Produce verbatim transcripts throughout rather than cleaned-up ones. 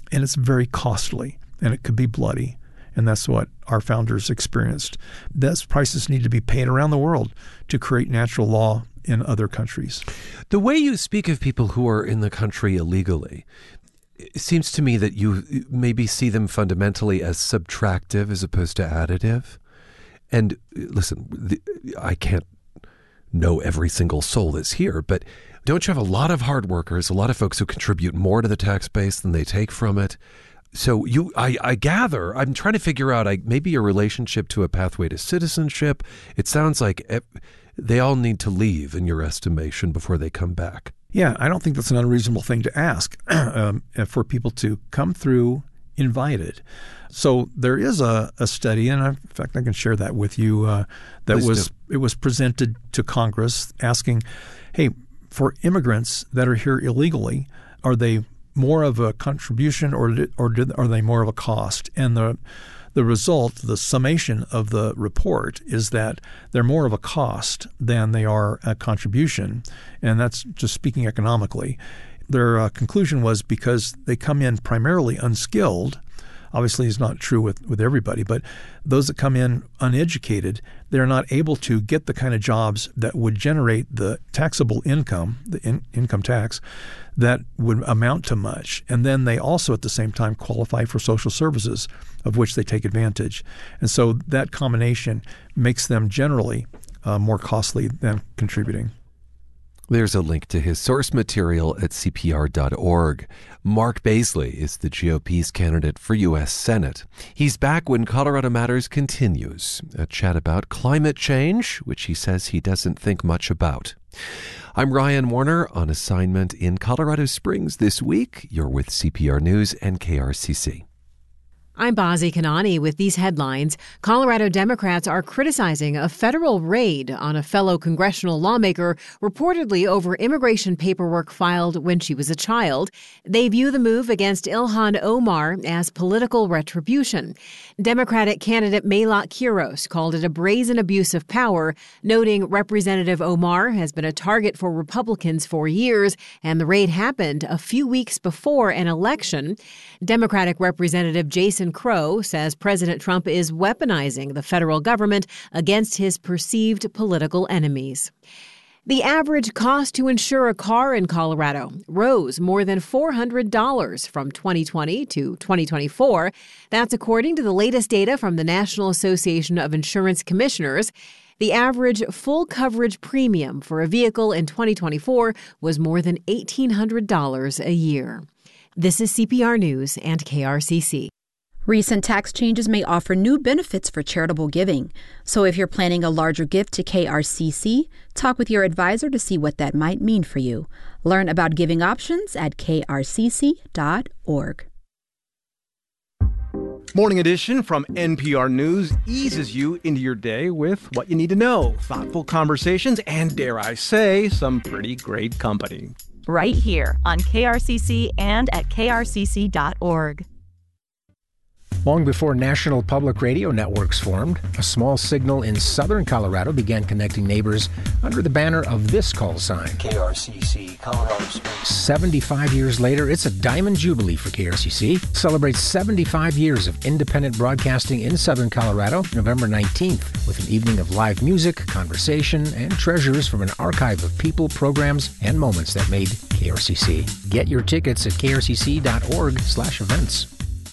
and it's very costly, and it could be bloody. And that's what our founders experienced. Those prices need to be paid around the world to create natural law in other countries. The way you speak of people who are in the country illegally, it seems to me that you maybe see them fundamentally as subtractive as opposed to additive. And listen, the, I can't know every single soul that's here, but don't you have a lot of hard workers, a lot of folks who contribute more to the tax base than they take from it? So you, I, I gather, I'm trying to figure out I, maybe your relationship to a pathway to citizenship. It sounds like it, they all need to leave in your estimation before they come back. Yeah, I don't think that's an unreasonable thing to ask um, for people to come through invited. So there is a, a study, and I, in fact, I can share that with you, uh, that Please was do. it was presented to Congress asking, hey, for immigrants that are here illegally, are they more of a contribution or or did, are they more of a cost? And the the result, the summation of the report is that they're more of a cost than they are a contribution. And that's just speaking economically. Their uh, conclusion was because they come in primarily unskilled. Obviously, it's not true with, with everybody, but those that come in uneducated, they're not able to get the kind of jobs that would generate the taxable income, the in, income tax, that would amount to much. And then they also at the same time qualify for social services, of which they take advantage. And so that combination makes them generally uh, more costly than contributing. There's a link to his source material at C P R dot org. Mark Baisley is the G O P's candidate for U S Senate. He's back when Colorado Matters continues, a chat about climate change, which he says he doesn't think much about. I'm Ryan Warner on assignment in Colorado Springs this week. You're with C P R News and K R C C. I'm Bazi Kanani with these headlines. Colorado Democrats are criticizing a federal raid on a fellow congressional lawmaker reportedly over immigration paperwork filed when she was a child. They view the move against Ilhan Omar as political retribution. Democratic candidate Maylot Quiros called it a brazen abuse of power, noting Representative Omar has been a target for Republicans for years, and the raid happened a few weeks before an election. Democratic Representative Jason Crow says President Trump is weaponizing the federal government against his perceived political enemies. The average cost to insure a car in Colorado rose more than four hundred dollars from twenty twenty to twenty twenty-four. That's according to the latest data from the National Association of Insurance Commissioners. The average full coverage premium for a vehicle in twenty twenty-four was more than eighteen hundred dollars a year. This is C P R News and K R C C. Recent tax changes may offer new benefits for charitable giving. So if you're planning a larger gift to K R C C, talk with your advisor to see what that might mean for you. Learn about giving options at K R C C dot org. Morning Edition from N P R News eases you into your day with what you need to know, thoughtful conversations, and dare I say, some pretty great company. Right here on K R C C and at K R C C dot org. Long before national public radio networks formed, a small signal in southern Colorado began connecting neighbors under the banner of this call sign. K R C C, Colorado Springs. seventy-five years later, it's a diamond jubilee for K R C C. Celebrates seventy-five years of independent broadcasting in southern Colorado, November nineteenth, with an evening of live music, conversation, and treasures from an archive of people, programs, and moments that made K R C C. Get your tickets at K R C C dot org slash events.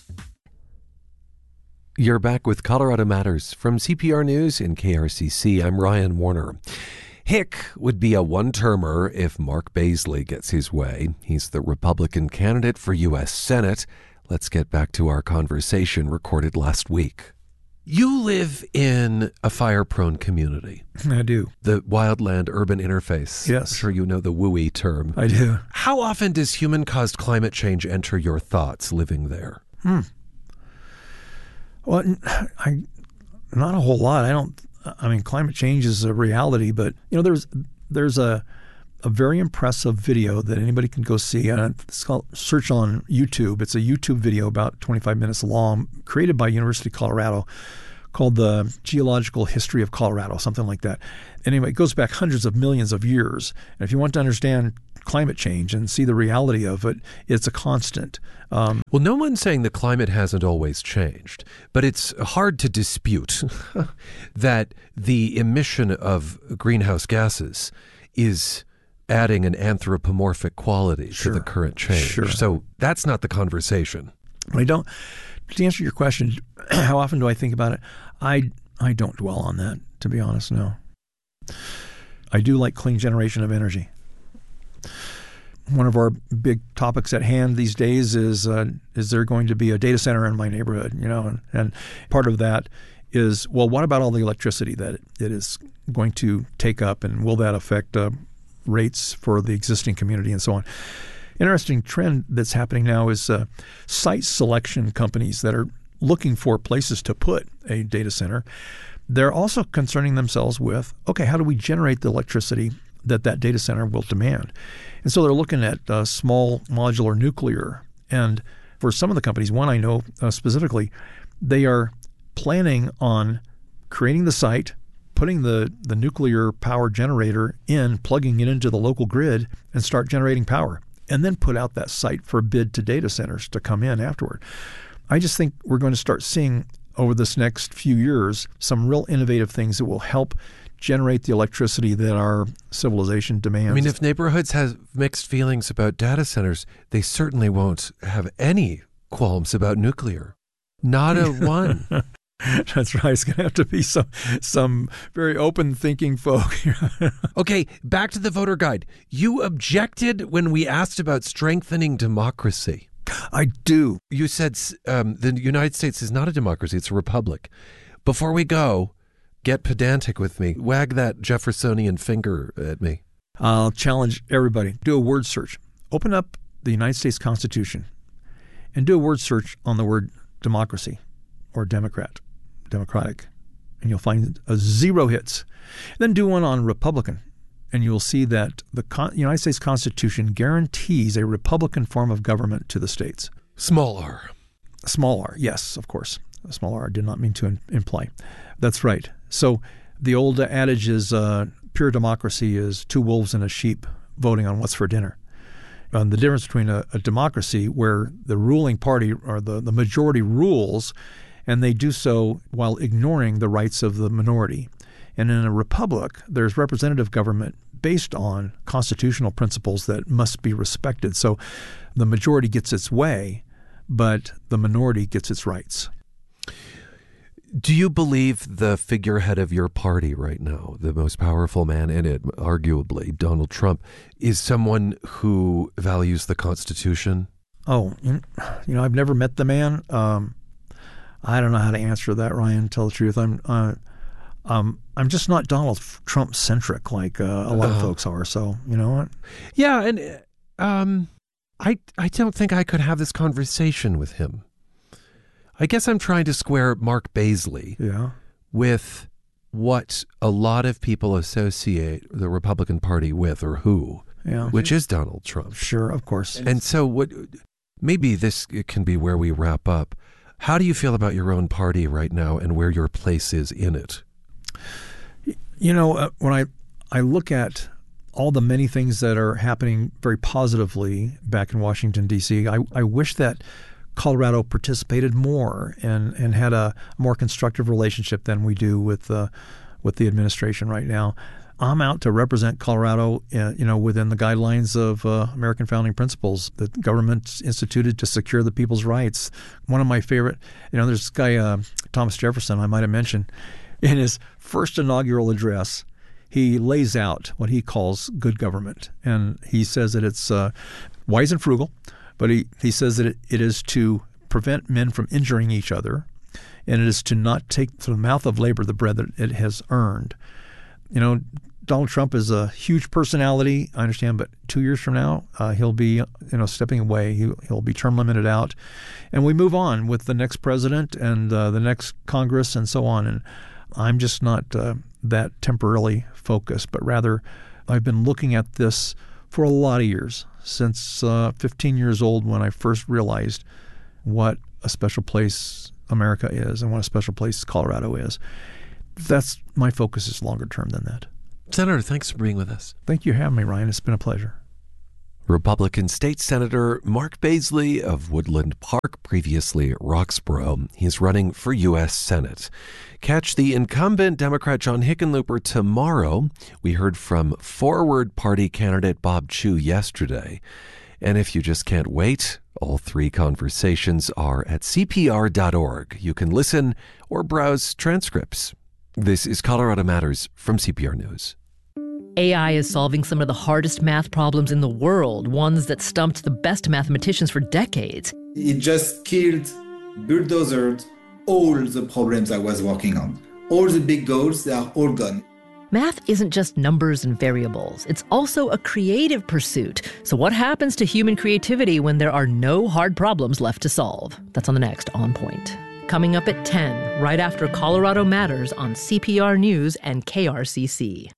You're back with Colorado Matters from C P R News and K R C C. I'm Ryan Warner. Hick would be a one-termer if Mark Baisley gets his way. He's the Republican candidate for U S Senate. Let's get back to our conversation recorded last week. You live in a fire-prone community. I do. The wildland-urban interface. Yes. I'm sure you know the WUI term. I do. How often does human-caused climate change enter your thoughts living there? Hmm. Well, I, not a whole lot. I don't, I mean, climate change is a reality, but, you know, there's there's a a very impressive video that anybody can go see. Uh, it's called, search on YouTube. It's a YouTube video about twenty-five minutes long, created by University of Colorado, called The Geological History of Colorado, something like that. Anyway, it goes back hundreds of millions of years. And if you want to understand climate change and see the reality of it, it's a constant. Um, well, no one's saying the climate hasn't always changed, but it's hard to dispute that the emission of greenhouse gases is adding an anthropomorphic quality sure, to the current change. Sure. So that's not the conversation. I don't. To answer your question, how often do I think about it? I I don't dwell on that, to be honest, no. I do like clean generation of energy. One of our big topics at hand these days is uh, is there going to be a data center in my neighborhood? You know, and, and part of that is, well, what about all the electricity that it is going to take up, and will that affect uh, rates for the existing community and so on? Interesting trend that's happening now is uh, site selection companies that are looking for places to put a data center. They're also concerning themselves with, okay, how do we generate the electricity that that data center will demand? And so they're looking at uh, small modular nuclear. And for some of the companies, one I know uh, specifically, they are planning on creating the site, putting the, the nuclear power generator in, plugging it into the local grid, and start generating power, and then put out that site for bid to data centers to come in afterward. I just think we're going to start seeing over this next few years some real innovative things that will help generate the electricity that our civilization demands. I mean, if neighborhoods have mixed feelings about data centers, they certainly won't have any qualms about nuclear. Not a one. That's right. It's going to have to be some some very open-thinking folk. Okay, back to the voter guide. You objected when we asked about strengthening democracy. I do. You said um, the United States is not a democracy, it's a republic. Before we go, get pedantic with me. Wag that Jeffersonian finger at me. I'll challenge everybody. Do a word search. Open up the United States Constitution and do a word search on the word democracy or Democrat, Democratic, and you'll find a zero hits. Then do one on Republican, and you will see that the United States Constitution guarantees a Republican form of government to the states. Small r. Small r, yes, of course. A small r, I did not mean to in- imply. That's right. So the old adage is uh, pure democracy is two wolves and a sheep voting on what's for dinner. And the difference between a, a democracy where the ruling party or the, the majority rules, and they do so while ignoring the rights of the minority. And in a republic, there's representative government based on constitutional principles that must be respected. So the majority gets its way, but the minority gets its rights. Do you believe the figurehead of your party right now, the most powerful man in it, arguably, Donald Trump, is someone who values the Constitution? Oh, you know, I've never met the man. Um, I don't know how to answer that, Ryan, to tell the truth. I'm uh, um, I'm just not Donald Trump centric like uh, a lot of uh, folks are. So, you know what? Yeah, and um, I I don't think I could have this conversation with him. I guess I'm trying to square Mark Baisley yeah. with what a lot of people associate the Republican Party with, or who, yeah. which is Donald Trump. Sure, of course. And so what? Maybe this can be where we wrap up. How do you feel about your own party right now and where your place is in it? You know, uh, when I, I look at all the many things that are happening very positively back in Washington, D C, I, I wish that Colorado participated more and, and had a more constructive relationship than we do with uh, with the administration right now. I'm out to represent Colorado, uh, you know, within the guidelines of uh, American founding principles that government instituted to secure the people's rights. One of my favorite, you know, there's this guy, uh, Thomas Jefferson, I might have mentioned, in his first inaugural address, he lays out what he calls good government. And he says that it's uh, wise and frugal, but he, he says that it, it is to prevent men from injuring each other, and it is to not take from the mouth of labor the bread that it has earned. You know, Donald Trump is a huge personality, I understand, but two years from now, uh, he'll be, you know, stepping away. He, he'll be term limited out. And we move on with the next president and uh, the next Congress and so on. And I'm just not uh, that temporarily focused, but rather I've been looking at this for a lot of years, since uh, fifteen years old when I first realized what a special place America is and what a special place Colorado is. That's my focus is longer term than that. Senator, thanks for being with us. Thank you for having me, Ryan. It's been a pleasure. Republican State Senator Mark Baisley of Woodland Park, previously Roxborough. He's running for U S Senate. Catch the incumbent Democrat John Hickenlooper tomorrow. We heard from Forward Party candidate Bob Chu yesterday. And if you just can't wait, all three conversations are at C P R dot org. You can listen or browse transcripts. This is Colorado Matters from C P R News. A I is solving some of the hardest math problems in the world, ones that stumped the best mathematicians for decades. It just killed, bulldozed all the problems I was working on. All the big goals, they are all gone. Math isn't just numbers and variables. It's also a creative pursuit. So what happens to human creativity when there are no hard problems left to solve? That's on the next On Point. Coming up at ten, right after Colorado Matters on C P R News and K R C C.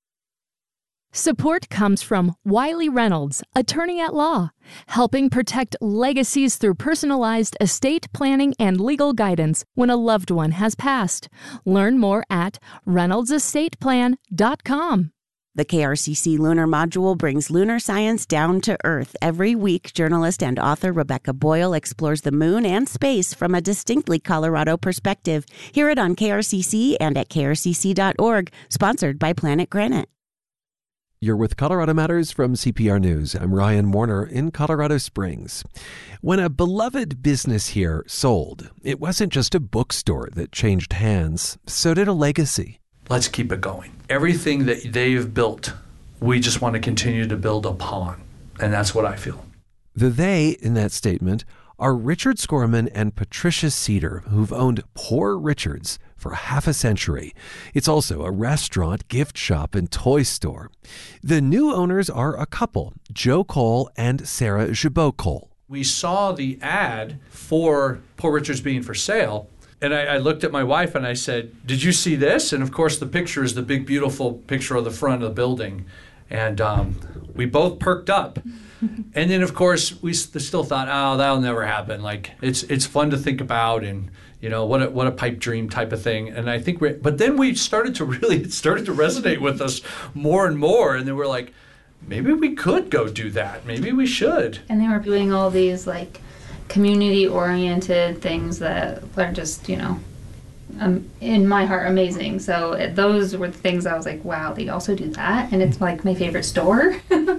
Support comes from Wiley Reynolds, attorney at law, helping protect legacies through personalized estate planning and legal guidance when a loved one has passed. Learn more at reynolds estate plan dot com. The K R C C Lunar Module brings lunar science down to Earth. Every week, journalist and author Rebecca Boyle explores the moon and space from a distinctly Colorado perspective. Hear it on K R C C and at K R C C dot org, sponsored by Planet Granite. You're with Colorado Matters from C P R News. I'm Ryan Warner in Colorado Springs. When a beloved business here sold, it wasn't just a bookstore that changed hands, so did a legacy. Let's keep it going. Everything that they've built, we just want to continue to build upon, and that's what I feel. The they in that statement are Richard Skorman and Patricia Cedar, who've owned Poor Richard's for half a century. It's also a restaurant, gift shop, and toy store. The new owners are a couple, Joe Cole and Sarah Gibault Cole. We saw the ad for Poor Richard's being for sale, and I, I looked at my wife and I said, "Did you see this?" And of course the picture is the big, beautiful picture of the front of the building. And um, we both perked up. And then, of course, we still thought, oh, that'll never happen. Like, it's it's fun to think about, and, you know, what a, what a pipe dream type of thing. And I think we but then we started to really, it started to resonate with us more and more. And then we're like, maybe we could go do that. Maybe we should. And they were doing all these, like, community-oriented things that are just, you know, um, in my heart, amazing. So it, those were the things I was like, wow, they also do that. And it's, like, my favorite store.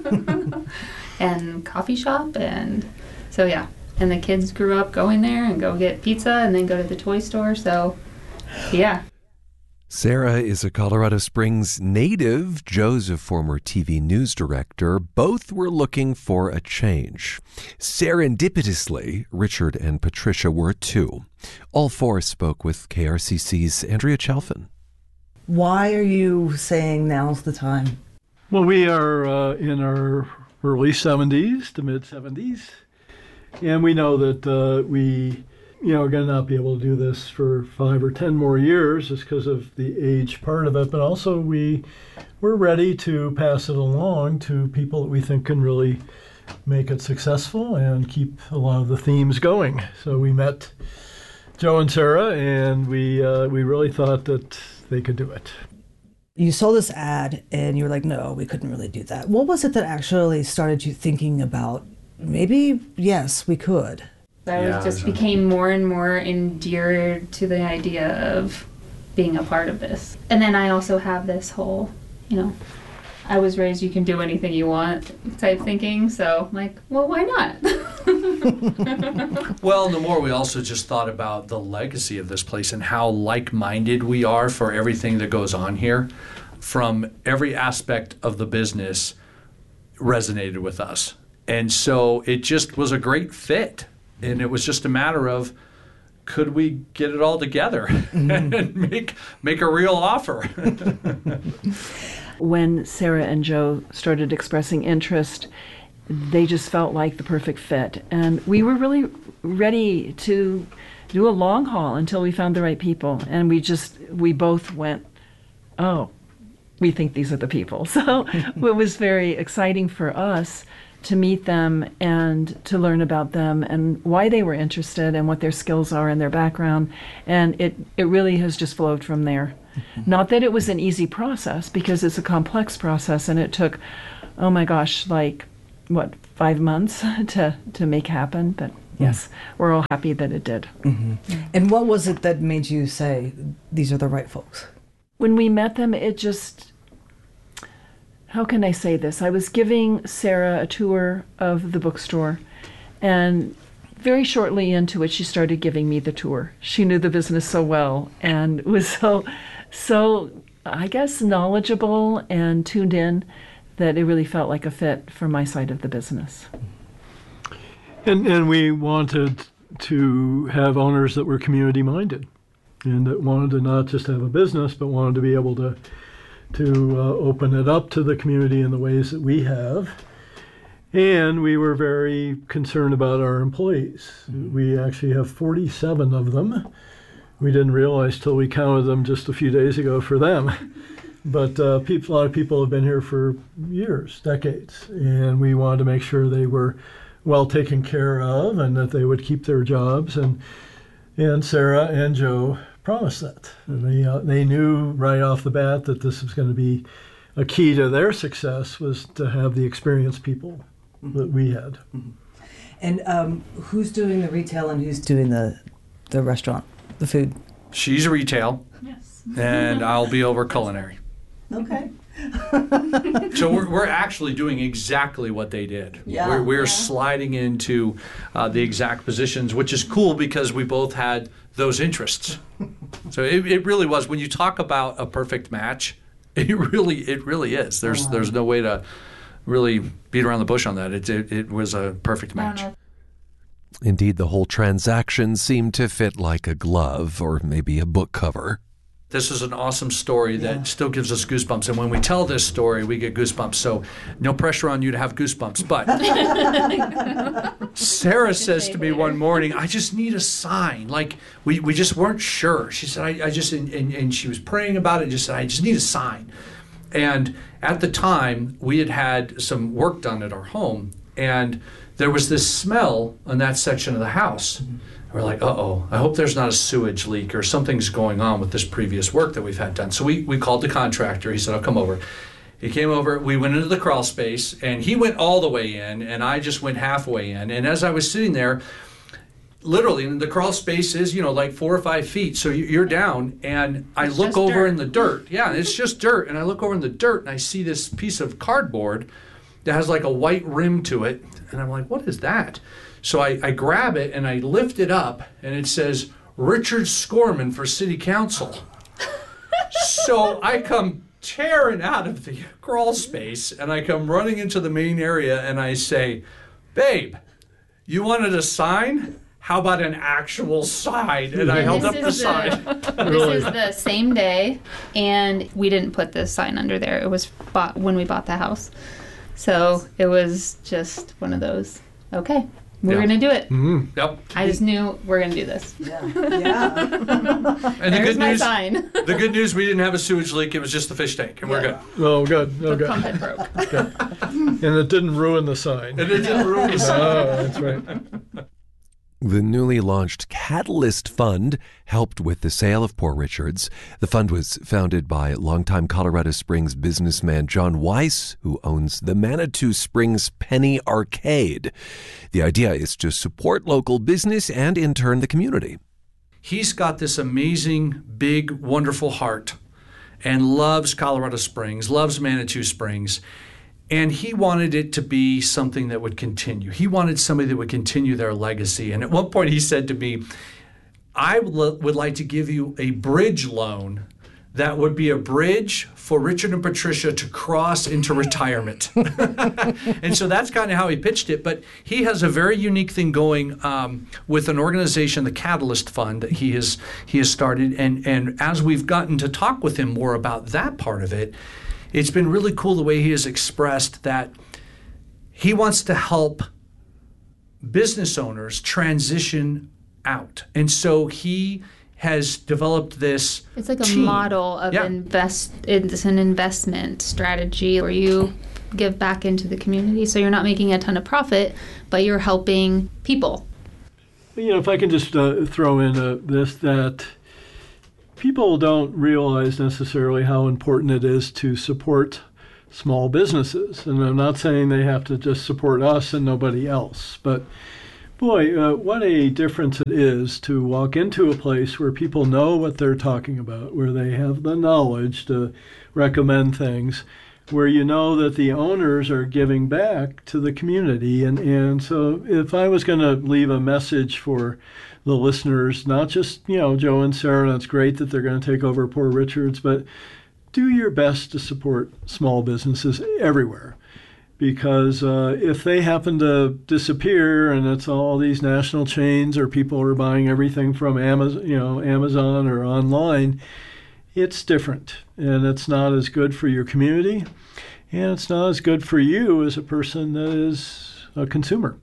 And coffee shop, and so yeah, and the kids grew up going there and go get pizza and then go to the toy store, so yeah. Sarah is a Colorado Springs native. Joe's a former T V news director. Both were looking for a change. Serendipitously, Richard and Patricia were too. All four spoke with K R C C's Andrea Chalfin. Why are you saying now's the time? Well, we are uh, in our early seventies to mid seventies, and we know that uh, we, you know, are going to not be able to do this for five or ten more years just because of the age part of it. But also, we we're ready to pass it along to people that we think can really make it successful and keep a lot of the themes going. So we met Joe and Sarah, and we uh, we really thought that they could do it. You saw this ad and you were like, no, we couldn't really do that. What was it that actually started you thinking about, maybe, yes, we could? I yeah, just became more and more endeared to the idea of being a part of this. And then I also have this whole, you know, I was raised you can do anything you want type thinking. So I'm like, well, why not? Well, the more we also just thought about the legacy of this place and how like-minded we are for everything that goes on here. From every aspect of the business resonated with us. And so it just was a great fit. And it was just a matter of, could we get it all together mm-hmm. and make make a real offer? When Sarah and Joe started expressing interest, they just felt like the perfect fit. And we were really ready to do a long haul until we found the right people. And we just, we both went, oh, we think these are the people. So it was very exciting for us to meet them and to learn about them and why they were interested and what their skills are and their background. And it, it really has just flowed from there. Mm-hmm. Not that it was an easy process, because it's a complex process, and it took, oh my gosh, like, what, five months to, to make happen. But yes, we're all happy that it did. Mm-hmm. And what was it that made you say, these are the right folks? When we met them, it just, how can I say this? I was giving Sarah a tour of the bookstore, and very shortly into it, she started giving me the tour. She knew the business so well and was so, so, I guess, knowledgeable and tuned in that it really felt like a fit for my side of the business. And and we wanted to have owners that were community-minded and that wanted to not just have a business, but wanted to be able to to uh, open it up to the community in the ways that we have. And we were very concerned about our employees. Mm-hmm. We actually have forty-seven of them. We didn't realize till we counted them just a few days ago for them. But uh, people, a lot of people have been here for years, decades, and we wanted to make sure they were well taken care of and that they would keep their jobs. And and Sarah and Joe promised that. And they, uh, they knew right off the bat that this was going to be a key to their success, was to have the experienced people mm-hmm. that we had. Mm-hmm. And um, who's doing the retail and who's doing the the restaurant, the food? She's retail, yes, and I'll be over culinary. Okay. So we're, we're actually doing exactly what they did. Yeah, we're we're yeah. sliding into uh, the exact positions, which is cool because we both had those interests. So it, it really was. When you talk about a perfect match, it really it really is. There's Oh, wow. there's no way to really beat around the bush on that. It it, it was a perfect match. Indeed, the whole transaction seemed to fit like a glove, or maybe a book cover. This is an awesome story that yeah. still gives us goosebumps. And when we tell this story, we get goosebumps. So no pressure on you to have goosebumps. But Sarah says to me one morning, I just need a sign. Like, we, we just weren't sure. She said, I, I just, and, and, and she was praying about it and just said, I just need a sign. And at the time, we had had some work done at our home. And there was this smell in that section of the house. Mm-hmm. We're like, uh-oh, I hope there's not a sewage leak or something's going on with this previous work that we've had done. So we, we called the contractor. He said, I'll come over. He came over. We went into the crawl space, and he went all the way in, and I just went halfway in. And as I was sitting there, literally, the crawl space is, you know, like four or five feet. So you're down, and I it's look over dirt. in the dirt. Yeah, it's just dirt. And I look over in the dirt, and I see this piece of cardboard that has like a white rim to it. And I'm like, what is that? So I, I grab it and I lift it up, and it says, Richard Scorman for City Council. So I come tearing out of the crawl space, and I come running into the main area, and I say, babe, you wanted a sign? How about an actual sign? And I And held this up the is sign. This is the same day, and we didn't put this sign under there. It was bought when we bought the house. So it was just one of those, okay. We're Yeah. going to do it. Mm-hmm. Yep. I just knew we're going to do this. Yeah. Yeah. And the There's good my news, sign. the good news, we didn't have a sewage leak. It was just the fish tank, and we're good. Oh, good. The Okay. pump had broke. Okay. And it didn't ruin the sign. And it didn't ruin the sign. Oh, that's right. The newly launched Catalyst Fund helped with the sale of Poor Richards. The fund was founded by longtime Colorado Springs businessman John Weiss, who owns the Manitou Springs Penny Arcade. The idea is to support local business and, in turn, the community. He's got this amazing, big, wonderful heart and loves Colorado Springs, loves Manitou Springs. And he wanted it to be something that would continue. He wanted somebody that would continue their legacy. And at one point he said to me, I would like to give you a bridge loan that would be a bridge for Richard and Patricia to cross into retirement. And so that's kind of how he pitched it. But he has a very unique thing going um, with an organization, the Catalyst Fund, that he has he has started. And, and as we've gotten to talk with him more about that part of it, it's been really cool the way he has expressed that he wants to help business owners transition out. And so he has developed this It's like a team. model of Yeah. invest. It's an investment strategy where you give back into the community. So you're not making a ton of profit, but you're helping people. You know, if I can just uh, throw in uh, this, that people don't realize necessarily how important it is to support small businesses. And I'm not saying they have to just support us and nobody else, but boy, uh, what a difference it is to walk into a place where people know what they're talking about, where they have the knowledge to recommend things, where you know that the owners are giving back to the community. And, and so if I was going to leave a message for the listeners, not just, you know, Joe and Sarah, and it's great that they're going to take over Poor Richards, but do your best to support small businesses everywhere. Because uh, if they happen to disappear and it's all these national chains or people are buying everything from Amazon, you know, Amazon or online, it's different. And it's not as good for your community. And it's not as good for you as a person that is a consumer.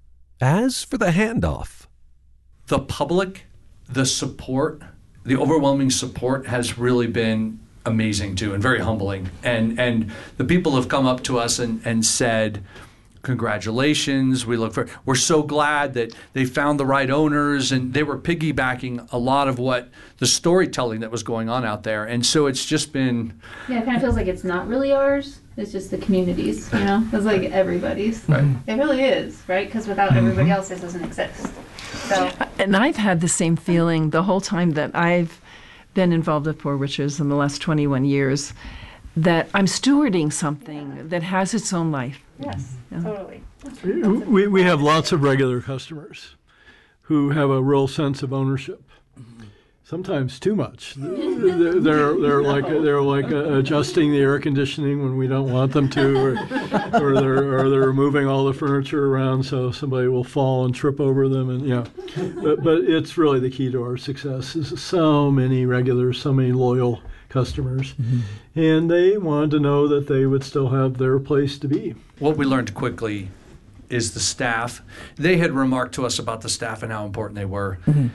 As for the handoff, the public, the support, the overwhelming support has really been amazing too, and very humbling. And and the people have come up to us and, and said, congratulations, we look for, we're so glad that they found the right owners, and they were piggybacking a lot of what the storytelling that was going on out there. And so it's just been... Yeah, it kind of feels like it's not really ours, it's just the community's, you know? It's like everybody's. Right. It really is, right? Because without mm-hmm. everybody else, it doesn't exist. So. And I've had the same feeling the whole time that I've been involved with Poor Richards in the last twenty-one years, that I'm stewarding something that has its own life. Yes, yeah. Totally. We, we have lots of regular customers who have a real sense of ownership. Sometimes too much. They're they're, they're like they're like uh, adjusting the air conditioning when we don't want them to, or, or they're or they're moving all the furniture around so somebody will fall and trip over them, and yeah. But but it's really the key to our success is so many regulars, so many loyal customers, mm-hmm. and they wanted to know that they would still have their place to be. What we learned quickly is the staff. They had remarked to us about the staff and how important they were. Mm-hmm.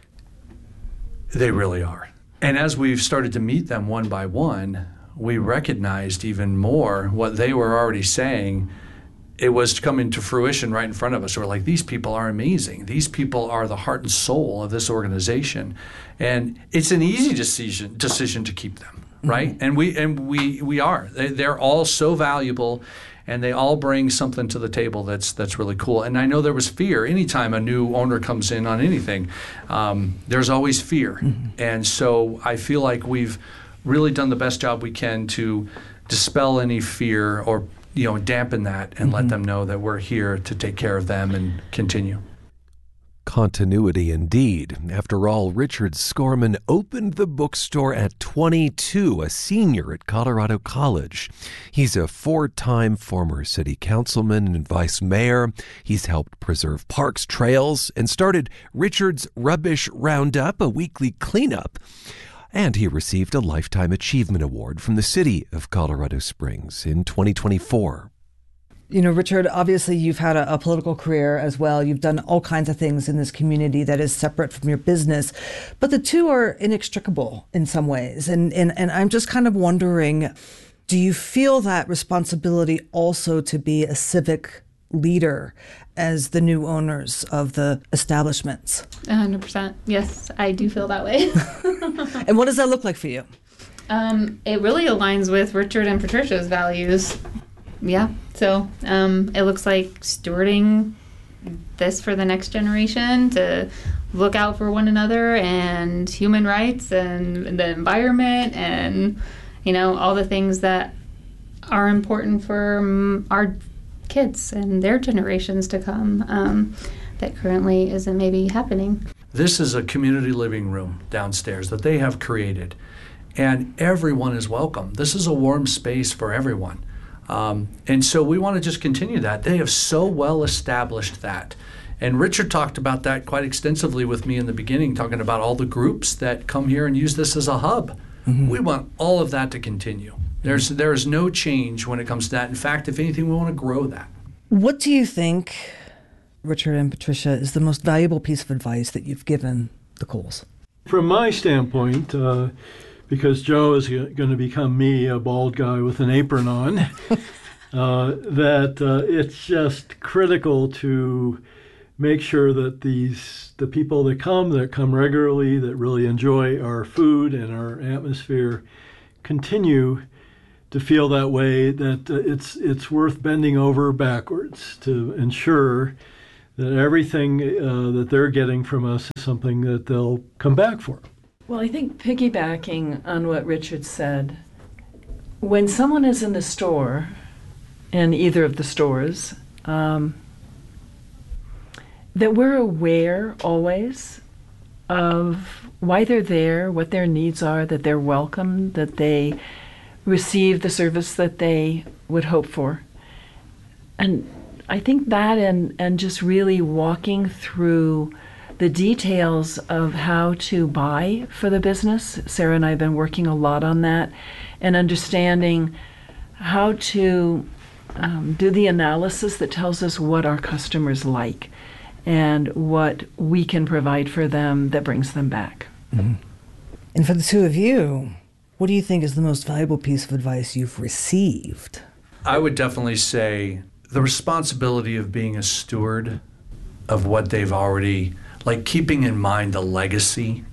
They really are. And as we've started to meet them one by one, we recognized even more what they were already saying. It was coming to fruition right in front of us. We're like, these people are amazing. These people are the heart and soul of this organization. And it's an easy decision decision to keep them, right? Mm-hmm. And we and we we are. They, they're all so valuable. And they all bring something to the table that's that's really cool. And I know there was fear. Anytime a new owner comes in on anything, um, there's always fear. Mm-hmm. And so I feel like we've really done the best job we can to dispel any fear or, you know, dampen that and mm-hmm. let them know that we're here to take care of them and continue. Continuity indeed. After all, Richard Skorman opened the bookstore at twenty-two, a senior at Colorado College. He's a four-time former city councilman and vice mayor. He's helped preserve parks, trails, and started Richard's Rubbish Roundup, a weekly cleanup. And he received a Lifetime Achievement Award from the city of Colorado Springs in twenty twenty-four. You know, Richard, obviously you've had a, a political career as well. You've done all kinds of things in this community that is separate from your business, but the two are inextricable in some ways. And, and, and I'm just kind of wondering, do you feel that responsibility also to be a civic leader as the new owners of the establishments? one hundred percent. Yes, I do feel that way. And what does that look like for you? Um, it really aligns with Richard and Patricia's values. Yeah, so um, it looks like stewarding this for the next generation, to look out for one another and human rights and the environment and, you know, all the things that are important for um, our kids and their generations to come um, that currently isn't maybe happening. This is a community living room downstairs that they have created, and everyone is welcome. This is a warm space for everyone. Um, and so we want to just continue that. They have so well established that. And Richard talked about that quite extensively with me in the beginning, talking about all the groups that come here and use this as a hub. Mm-hmm. We want all of that to continue. There's there is no change when it comes to that. In fact, if anything, we want to grow that. What do you think, Richard and Patricia, is the most valuable piece of advice that you've given the Coles? From my standpoint, uh, because Joe is going to become me, a bald guy with an apron on, uh, that uh, it's just critical to make sure that these the people that come, that come regularly, that really enjoy our food and our atmosphere, continue to feel that way, that uh, it's it's worth bending over backwards to ensure that everything uh, that they're getting from us is something that they'll come back for. Well, I think piggybacking on what Richard said, when someone is in the store, in either of the stores, um, that we're aware always of why they're there, what their needs are, that they're welcome, that they receive the service that they would hope for. And I think that and, and just really walking through the details of how to buy for the business. Sarah and I have been working a lot on that and understanding how to um, do the analysis that tells us what our customers like and what we can provide for them that brings them back. Mm-hmm. And for the two of you, what do you think is the most valuable piece of advice you've received? I would definitely say the responsibility of being a steward of what they've already, like keeping in mind the legacy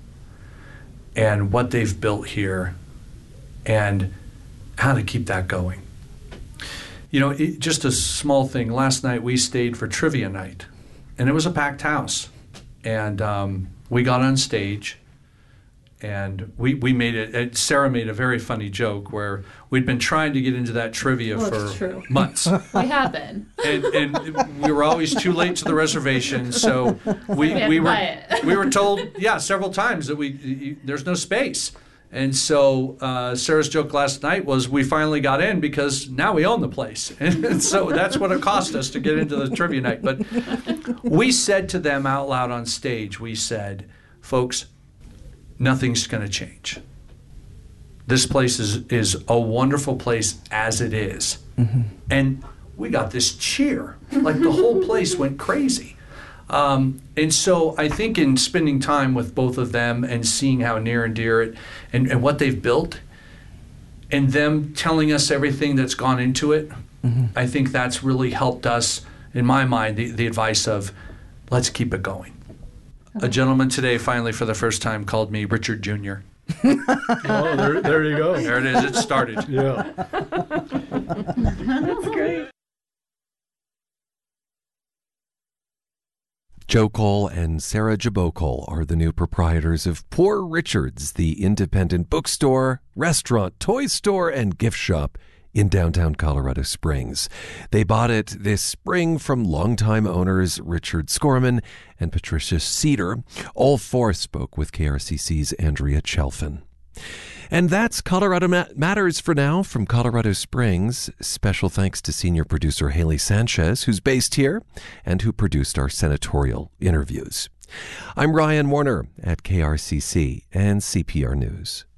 and what they've built here and how to keep that going. You know, it, just a small thing. Last night we stayed for trivia night, and it was a packed house. And um, we got on stage, and we, we made it, Sarah made a very funny joke where we'd been trying to get into that trivia well, for true. months. We have been. And, and we were always too late to the reservation, so we, we, we, were, we were told, yeah, several times that we there's no space. And so uh, Sarah's joke last night was we finally got in because now we own the place. And so that's what it cost us to get into the trivia night. But we said to them out loud on stage, we said, folks, nothing's going to change. This place is, is a wonderful place as it is. Mm-hmm. And we got this cheer. Like the whole place went crazy. Um, and so I think in spending time with both of them and seeing how near and dear it and, and what they've built and them telling us everything that's gone into it, mm-hmm. I think that's really helped us, in my mind, the, the advice of let's keep it going. Okay. A gentleman today finally for the first time called me Richard Junior Oh, there, there you go. There it is. It started. Yeah. That's great. Joe Cole and Sarah Jabot-Cole are the new proprietors of Poor Richard's, the independent bookstore, restaurant, toy store, and gift shop in downtown Colorado Springs. They bought it this spring from longtime owners Richard Skorman and Patricia Cedar. All four spoke with K R C C's Andrea Chelfin. And that's Colorado Matters for now from Colorado Springs. Special thanks to senior producer Haley Sanchez, who's based here and who produced our senatorial interviews. I'm Ryan Warner at K R C C and C P R News.